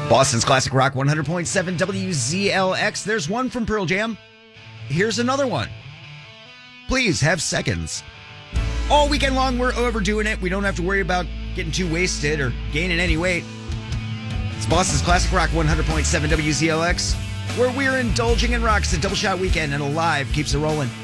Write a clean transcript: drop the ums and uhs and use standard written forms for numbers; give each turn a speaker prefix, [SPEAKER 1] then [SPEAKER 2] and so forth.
[SPEAKER 1] Boston's Classic Rock 100.7 WZLX. There's one from Pearl Jam. Here's another one. Please have seconds. All weekend long, we're overdoing it. We don't have to worry about getting too wasted or gaining any weight. It's Boston's Classic Rock 100.7 WZLX, where we're indulging in rocks. A double shot weekend and Alive keeps it rolling.